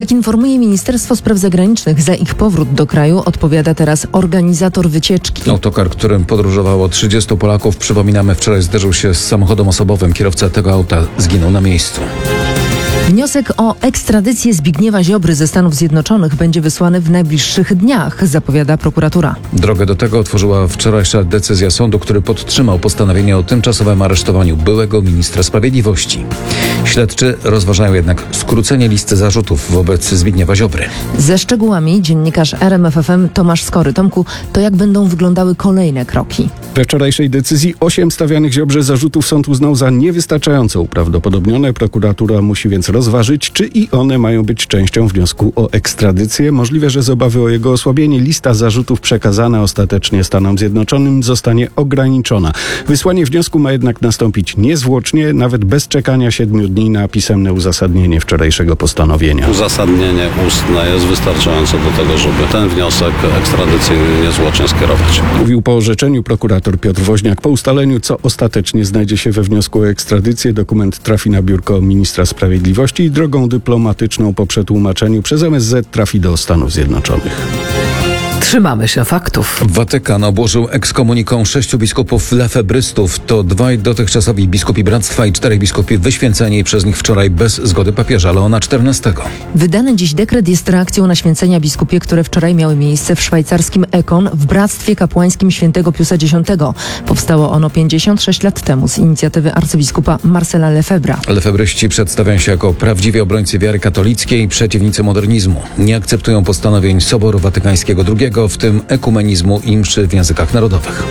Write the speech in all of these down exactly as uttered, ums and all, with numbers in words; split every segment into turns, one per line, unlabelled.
Jak informuje Ministerstwo Spraw Zagranicznych, za ich powrót do kraju odpowiada teraz organizator wycieczki.
Autokar, którym podróżowało trzydziestu Polaków, przypominamy, wczoraj zderzył się z samochodem osobowym. Kierowca tego auta zginął na miejscu.
Wniosek o ekstradycję Zbigniewa Ziobry ze Stanów Zjednoczonych będzie wysłany w najbliższych dniach, zapowiada prokuratura.
Drogę do tego otworzyła wczorajsza decyzja sądu, który podtrzymał postanowienie o tymczasowym aresztowaniu byłego ministra sprawiedliwości. Śledczy rozważają jednak skrócenie listy zarzutów wobec Zbigniewa Ziobry.
Ze szczegółami dziennikarz R M F F M Tomasz Skory. Tomku, to jak będą wyglądały kolejne kroki?
We wczorajszej decyzji osiem stawianych Ziobrze zarzutów sąd uznał za niewystarczająco uprawdopodobnione. Prokuratura musi więc rozważyć, czy i one mają być częścią wniosku o ekstradycję. Możliwe, że z obawy o jego osłabienie lista zarzutów przekazana ostatecznie Stanom Zjednoczonym zostanie ograniczona. Wysłanie wniosku ma jednak nastąpić niezwłocznie, nawet bez czekania siedmiu dni na pisemne uzasadnienie wczorajszego postanowienia.
Uzasadnienie ustne jest wystarczające do tego, żeby ten wniosek ekstradycyjny niezwłocznie skierować.
Mówił po orzeczeniu prokurator Piotr Woźniak. Po ustaleniu, co ostatecznie znajdzie się we wniosku o ekstradycję, dokument trafi na biurko ministra sprawiedliwości i drogą dyplomatyczną po przetłumaczeniu przez M S Z trafi do Stanów Zjednoczonych.
Trzymamy się faktów.
Watykan obłożył ekskomuniką sześciu biskupów lefebrystów. To dwaj dotychczasowi biskupi Bractwa i czterech biskupi wyświęceni przez nich wczoraj bez zgody papieża Leona czternastego.
Wydany dziś dekret jest reakcją na święcenia biskupie, które wczoraj miały miejsce w szwajcarskim Ekon w Bractwie Kapłańskim Świętego Piusa X. Powstało ono pięćdziesiąt sześć lat temu z inicjatywy arcybiskupa Marcela Lefebvra.
Lefebryści przedstawiają się jako prawdziwi obrońcy wiary katolickiej i przeciwnicy modernizmu. Nie akceptują postanowień Soboru Watykańskiego drugiego, w tym ekumenizmu i mszy w językach narodowych.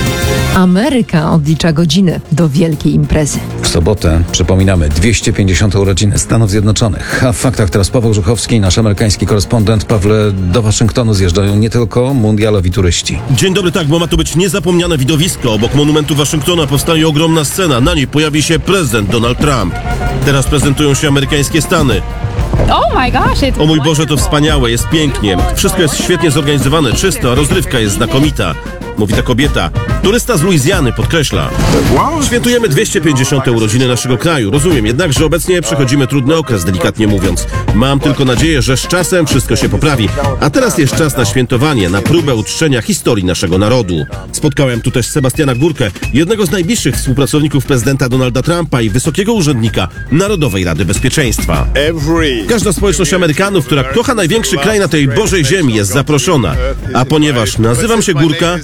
Ameryka odlicza godziny do wielkiej imprezy.
W sobotę przypominamy dwieście pięćdziesiąte urodziny Stanów Zjednoczonych. A w faktach teraz Paweł Żuchowski, nasz amerykański korespondent. Pawle, do Waszyngtonu zjeżdżają nie tylko mundialowi turyści.
Dzień dobry, tak, bo ma to być niezapomniane widowisko. Obok monumentu Waszyngtona powstaje ogromna scena. Na niej pojawi się prezydent Donald Trump. Teraz prezentują się amerykańskie Stany.
Oh my gosh, it's
O mój Boże, to wspaniałe, jest pięknie. Wszystko jest świetnie zorganizowane, czysto, a rozrywka jest znakomita. Mówi ta kobieta. Turysta z Luizjany podkreśla. Świętujemy dwieście pięćdziesiąte urodziny naszego kraju. Rozumiem jednak, że obecnie przechodzimy trudny okres, delikatnie mówiąc. Mam tylko nadzieję, że z czasem wszystko się poprawi. A teraz jest czas na świętowanie, na próbę uczczenia historii naszego narodu. Spotkałem tu też Sebastiana Górkę, jednego z najbliższych współpracowników prezydenta Donalda Trumpa i wysokiego urzędnika Narodowej Rady Bezpieczeństwa. Każda społeczność Amerykanów, która kocha największy kraj na tej Bożej ziemi, jest zaproszona. A ponieważ nazywam się Górka,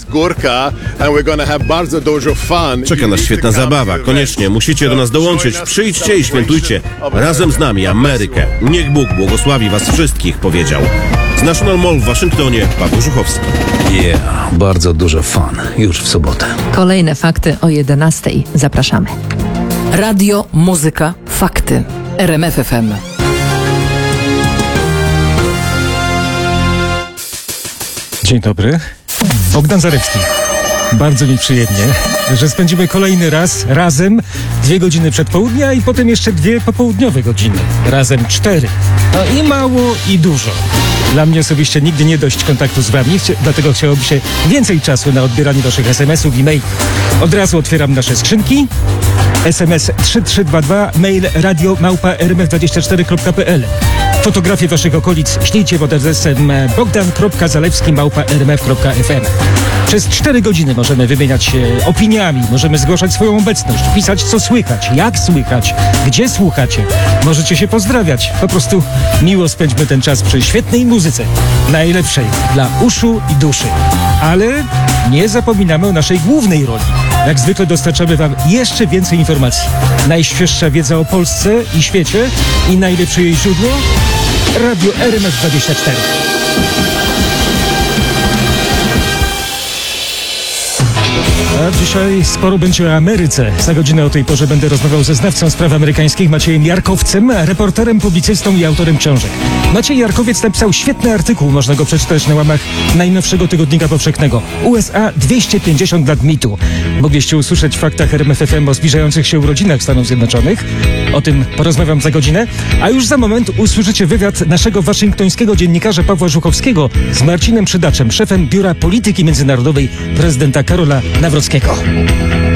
czeka nas świetna zabawa. Koniecznie musicie do nas dołączyć. Przyjdźcie i świętujcie razem z nami Amerykę. Niech Bóg błogosławi was wszystkich, powiedział. Z National Mall w Waszyngtonie Paweł Żuchowski.
Yeah, bardzo dużo fan. Już w sobotę.
Kolejne fakty o jedenastej. Zapraszamy.
Radio, muzyka, fakty. R M F F M.
Dzień dobry. Bogdan Zarewski. Bardzo mi przyjemnie, że spędzimy kolejny raz razem dwie godziny przedpołudnia i potem jeszcze dwie popołudniowe godziny. Razem cztery. No i mało, i dużo. Dla mnie osobiście nigdy nie dość kontaktu z wami, dlatego chciałoby się więcej czasu na odbieranie waszych es em esów i maili. Od razu otwieram nasze skrzynki. es em es trzy trzy dwa dwa, mail radio małpa r m f dwadzieścia cztery kropka p l. Fotografie waszych okolic ślijcie pod adresem bogdan kropka zalewski małpa r m f kropka f m. Przez cztery godziny możemy wymieniać się opiniami, możemy zgłaszać swoją obecność, pisać co słychać, jak słychać, gdzie słuchacie. Możecie się pozdrawiać. Po prostu miło spędźmy ten czas przy świetnej muzyce. Najlepszej dla uszu i duszy. Ale nie zapominamy o naszej głównej roli. Jak zwykle dostarczamy wam jeszcze więcej informacji. Najświeższa wiedza o Polsce i świecie i najlepsze jej źródło? Radio R M F dwadzieścia cztery. A dzisiaj sporo będzie o Ameryce. Za godzinę o tej porze będę rozmawiał ze znawcą spraw amerykańskich Maciejem Jarkowcem, reporterem, publicystą i autorem książek. Maciej Jarkowiec napisał świetny artykuł, można go przeczytać na łamach najnowszego tygodnika powszechnego. U S A dwieście pięćdziesiąt lat mitu. Mogliście usłyszeć w faktach R M F F M o zbliżających się urodzinach Stanów Zjednoczonych. O tym porozmawiam za godzinę. A już za moment usłyszycie wywiad naszego waszyngtońskiego dziennikarza Pawła Żuchowskiego z Marcinem Przydaczem, szefem Biura Polityki Międzynarodowej prezydenta Karola Nawrockiego.